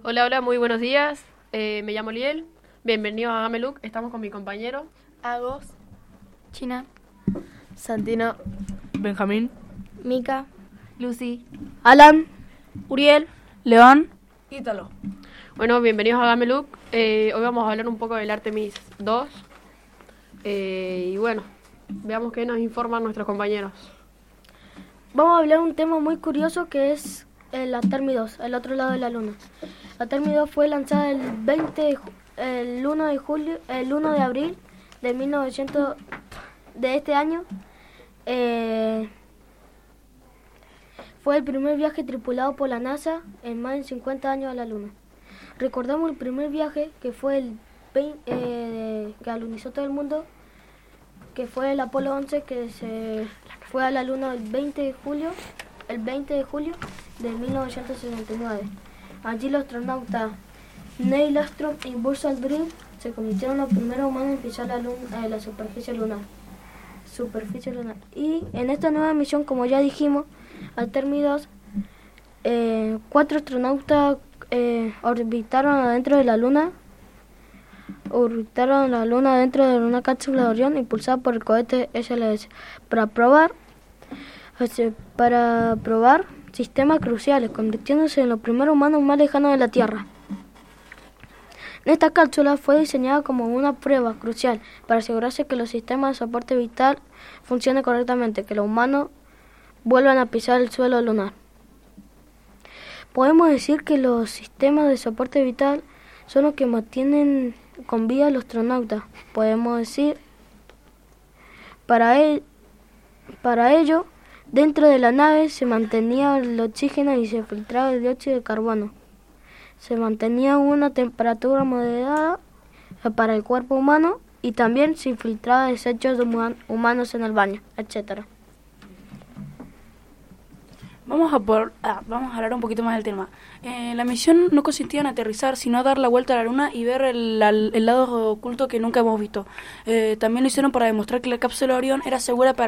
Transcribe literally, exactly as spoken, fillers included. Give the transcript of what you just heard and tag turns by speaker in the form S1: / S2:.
S1: Hola, hola, muy buenos días. Eh, me llamo Liel. Bienvenidos a Gameluk. Estamos con mi compañero
S2: Agos, China,
S3: Santino,
S4: Benjamín,
S2: Mica,
S3: Lucy,
S2: Alan, Uriel,
S4: León,
S3: Ítalo.
S1: Bueno, bienvenidos a Gameluk. Eh, hoy vamos a hablar un poco del Artemis dos. Eh, y bueno, veamos qué nos informan nuestros compañeros.
S2: Vamos a hablar un tema muy curioso que es el Artemis dos, el otro lado de la luna. Artemis dos fue lanzada el veinte de ju- el uno de julio, el uno de abril de mil novecientos de este año. Eh, fue el primer viaje tripulado por la NASA en más de cincuenta años a la luna. Recordamos el primer viaje que fue el veinte, eh, que alunizó todo el mundo, que fue el Apolo once, que se fue a la luna el veinte de julio, el veinte de julio de mil novecientos sesenta y nueve. Allí los astronautas Neil Armstrong y Buzz Aldrin se convirtieron en los primeros humanos en pisar la, luna, eh, la superficie lunar. Superficie lunar. Y en esta nueva misión, como ya dijimos, Artemis dos, eh, cuatro astronautas eh, orbitaron adentro de la luna. Orbitaron la luna dentro de una cápsula de Orión impulsada por el cohete S L S para probar para probar sistemas cruciales, convirtiéndose en los primeros humanos más lejanos de la Tierra. Esta cápsula fue diseñada como una prueba crucial para asegurarse que los sistemas de soporte vital funcionen correctamente, que los humanos vuelvan a pisar el suelo lunar. Podemos decir que los sistemas de soporte vital son los que mantienen con vida a los astronautas. Podemos decir, para, el, para ello, dentro de la nave se mantenía el oxígeno y se filtraba el dióxido de carbono. Se mantenía una temperatura moderada para el cuerpo humano y también se infiltraba desechos human- humanos en el baño, etcétera.
S4: Vamos a, por, ah, vamos a hablar un poquito más del tema. Eh, la misión no consistía en aterrizar, sino dar la vuelta a la luna y ver el, el lado oculto que nunca hemos visto. Eh, también lo hicieron para demostrar que la cápsula Orión era segura para